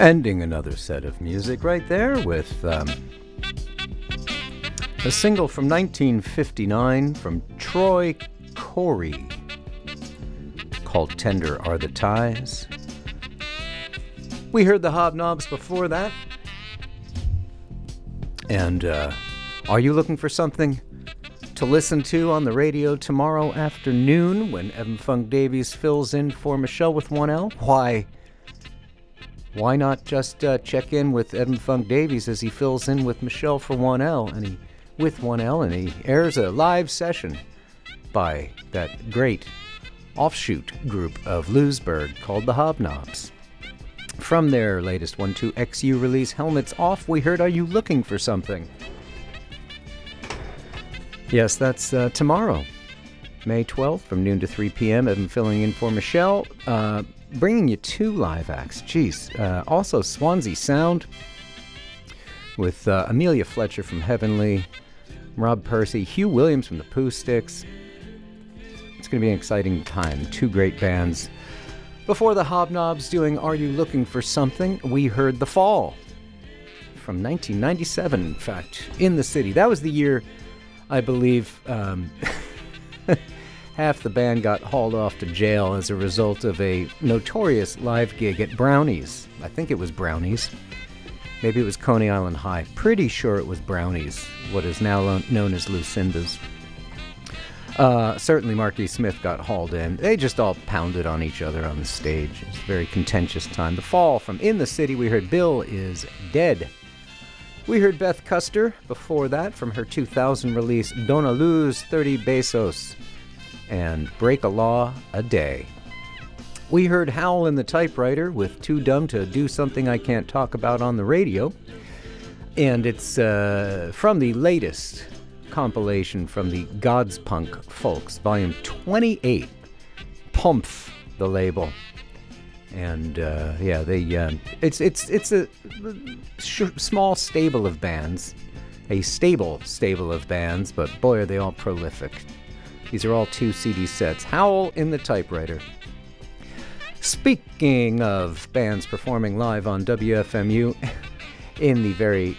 Ending another set of music right there with a single from 1959 from Troy Corey called Tender Are the Ties. We heard the Hobnobs before that. And are you looking for something to listen to on the radio tomorrow afternoon when Evan Funk Davies fills in for Michelle with 1L? Why not just check in with Evan Funk Davies as he fills in with Michelle for 1L and he airs a live session by that great offshoot group of Lewisburg called the Hobnobs. From their latest 1-2-XU release, Helmets Off, we heard Are You Looking for Something? Yes, that's tomorrow, May 12th, from noon to 3 p.m. Evan filling in for Michelle. Bringing you 2 live acts. Also Swansea Sound with Amelia Fletcher from Heavenly, Rob Percy, Hugh Williams from the Pooh Sticks. It's going to be an exciting time. 2 great bands. Before the Hobnobs doing Are You Looking for Something, we heard The Fall from 1997, in fact, in the city. That was the year, I believe, half the band got hauled off to jail as a result of a notorious live gig at Brownies. I think it was Brownies. Maybe it was Coney Island High. Pretty sure it was Brownies, what is now known as Lucinda's. Certainly Marky Smith got hauled in. They just all pounded on each other on the stage. It was a very contentious time. The Fall from In the City, we heard Bill Is Dead. We heard Beth Custer before that from her 2000 release Dona Luz 30 Besos and Break a Law a Day. We heard Howl in the Typewriter with Too Dumb to Do Something I Can't Talk About on the Radio. And it's from the latest compilation from the God's Punk Folks, volume 28. Pumph, the label. And it's a small stable of bands, a stable of bands, but boy are they all prolific. These are all 2 CD sets. Howl in the Typewriter. Speaking of bands performing live on WFMU, in the very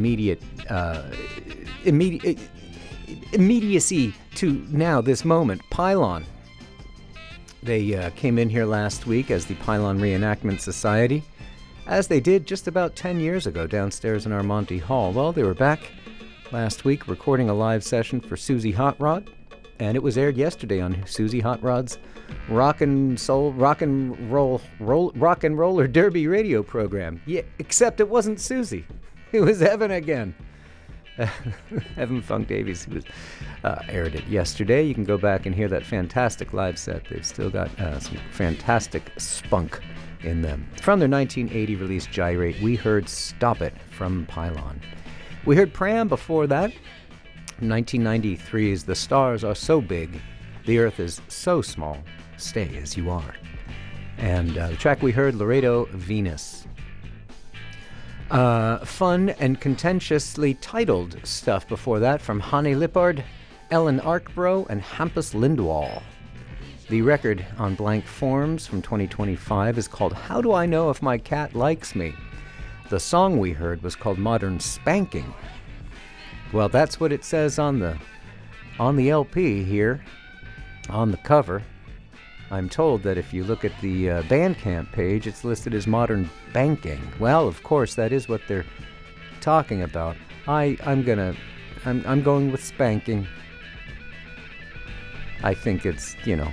immediacy to now, this moment, Pylon. They came in here last week as the Pylon Reenactment Society, as they did just about 10 years ago downstairs in our Monty Hall. Well, they were back last week recording a live session for Susie Hot Rod, and it was aired yesterday on Susie Hot Rod's Rock and Roller Derby radio program. Yeah, except it wasn't Susie. It was Evan again. Evan Funk Davies, who aired it yesterday. You can go back and hear that fantastic live set. They've still got some fantastic spunk in them. From their 1980 release Gyrate, we heard Stop It from Pylon. We heard Pram before that. 1993's The Stars Are So Big, The Earth Is So Small, Stay As You Are. And the track we heard, Laredo Venus. Fun and contentiously titled stuff before that from Hanne Lippard, Ellen Arkbro, and Hampus Lindwall. The record on Blank Forms from 2025 is called How Do I Know If My Cat Likes Me? The song we heard was called Modern Spanking. Well, that's what it says on the LP here, on the cover. I'm told that if you look at the Bandcamp page, it's listed as Modern Banking. Well, of course, that is what they're talking about. I'm going with spanking. I think it's,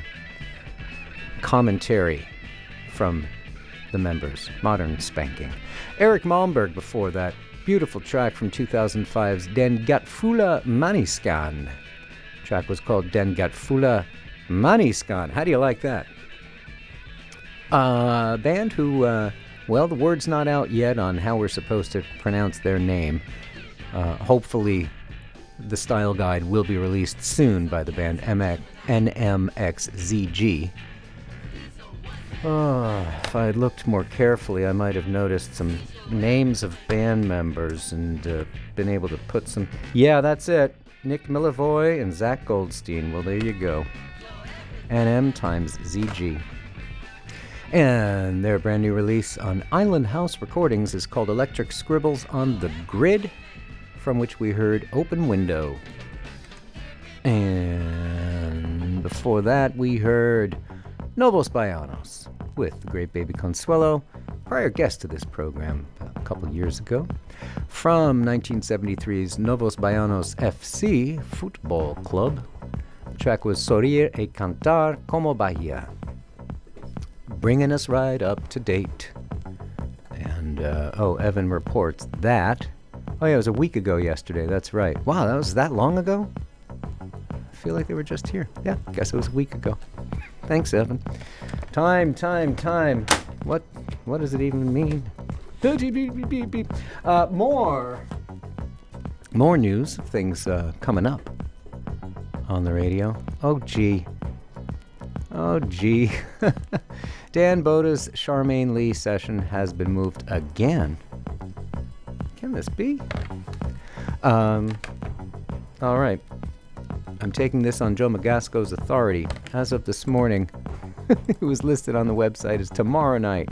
commentary from the members. Modern Spanking. Eric Malmberg before that. Beautiful track from 2005's Den Gatfula Maniskan. The track was called Den Gatfula Maniskan. How do you like that? Band who, the word's not out yet on how we're supposed to pronounce their name. Hopefully, the style guide will be released soon by the band NMXZG. If I had looked more carefully, I might have noticed some names of band members and been able to put some... Yeah, that's it. Nick Milivoy and Zach Goldstein. Well, there you go. NM times ZG. And their brand new release on Island House Recordings is called Electric Scribbles on the Grid, from which we heard Open Window. And before that, we heard Novos Baianos with the great Baby Consuelo, prior guest to this program a couple of years ago. From 1973's Novos Baianos FC Football Club, the track was Sorir e Cantar como Bahia, bringing us right up to date. And, Evan reports that, it was a week ago yesterday, that's right. Wow, that was that long ago? I feel like they were just here. Yeah, guess it was a week ago. Thanks, Evan. Time. What does it even mean? More news of things coming up on the radio. Oh, gee. Dan Boda's Charmaine Lee session has been moved again. Can this be? All right. I'm taking this on Joe Magasco's authority. As of this morning, it was listed on the website as tomorrow night.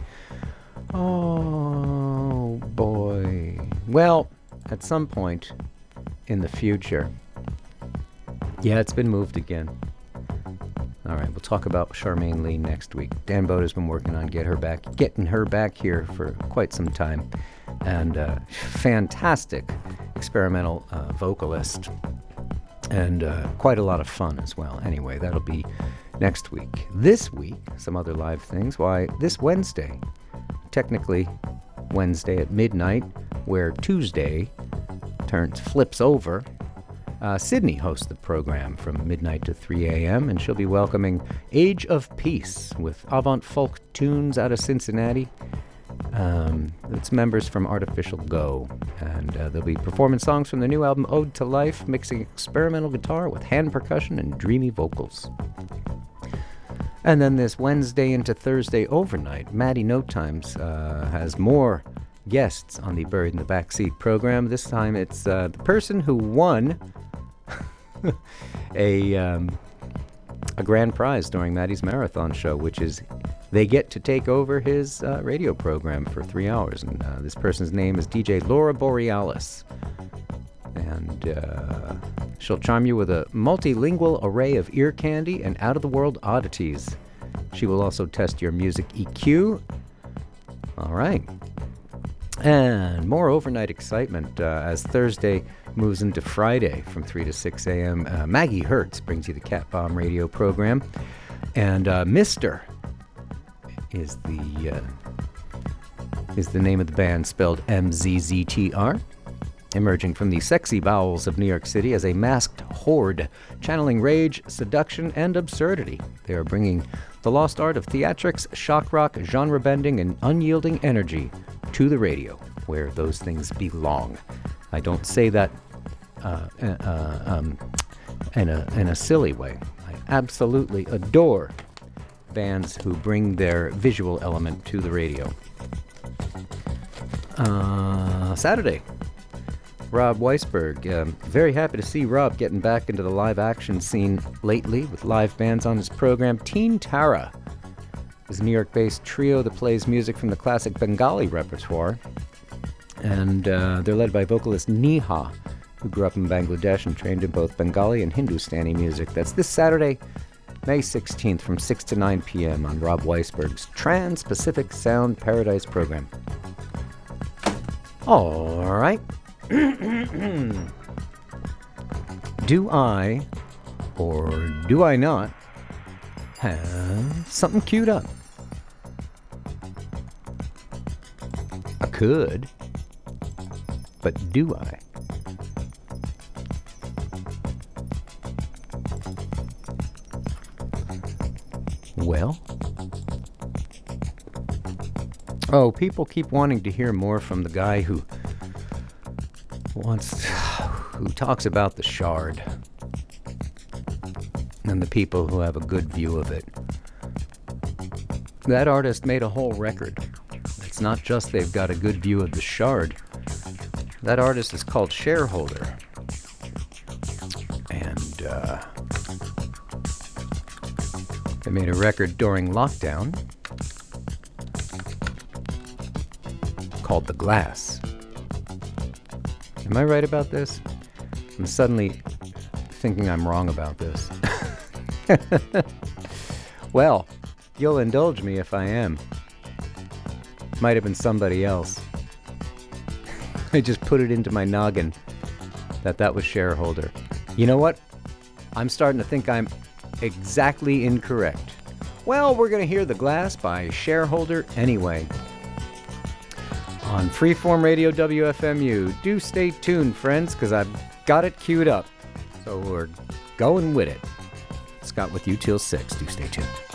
Oh, boy. Well, at some point in the future. Yeah, it's been moved again. All right, we'll talk about Charmaine Lee next week. Dan Boda's been working on getting her back here for quite some time. And fantastic experimental vocalist. And quite a lot of fun as well. Anyway, that'll be next week. This week, some other live things. Why, this Wednesday, technically Wednesday at midnight, where Tuesday flips over, Sydney hosts the program from midnight to 3 a.m., and she'll be welcoming Age of Peace with avant folk tunes out of Cincinnati. It's members from Artificial Go, and they'll be performing songs from their new album Ode to Life, mixing experimental guitar with hand percussion and dreamy vocals. And then this Wednesday into Thursday overnight, Maddie No Times has more guests on the Buried in the Backseat program. This time it's the person who won a grand prize during Maddie's marathon show, which is they get to take over his radio program for 3 hours. And this person's name is DJ Laura Borealis. And she'll charm you with a multilingual array of ear candy and out-of-the-world oddities. She will also test your music EQ. All right. And more overnight excitement as Thursday moves into Friday from 3 to 6 a.m. Maggie Hertz brings you the Cat Bomb radio program. And Mr. is the name of the band, spelled MZZTR. Emerging from the sexy bowels of New York City as a masked horde, channeling rage, seduction, and absurdity. They are bringing the lost art of theatrics, shock rock, genre-bending, and unyielding energy to the radio, where those things belong. I don't say that in a silly way. I absolutely adore bands who bring their visual element to the radio. Saturday, Rob Weisberg. Very happy to see Rob getting back into the live action scene lately with live bands on his program. Teen Tara is a New York-based trio that plays music from the classic Bengali repertoire. And they're led by vocalist Neha, who grew up in Bangladesh and trained in both Bengali and Hindustani music. That's this Saturday, May 16th from 6 to 9 p.m. on Rob Weisberg's Trans-Pacific Sound Paradise program. All right. Do I, or do I not, have something queued up? I could, but do I? Well, people keep wanting to hear more from the guy who talks about the Shard and the people who have a good view of it. That artist made a whole record. It's not just they've got a good view of the Shard. That artist is called Shareholder. And they made a record during lockdown called The Glass. Am I right about this? I'm suddenly thinking I'm wrong about this. Well, you'll indulge me if I am. Might have been somebody else. I just put it into my noggin that was Shareholder. You know what? I'm starting to think I'm exactly incorrect. Well, we're going to hear The Glass by Shareholder anyway. On Freeform Radio WFMU. Do stay tuned, friends, because I've got it queued up. So we're going with it. Scott with you till 6. Do stay tuned.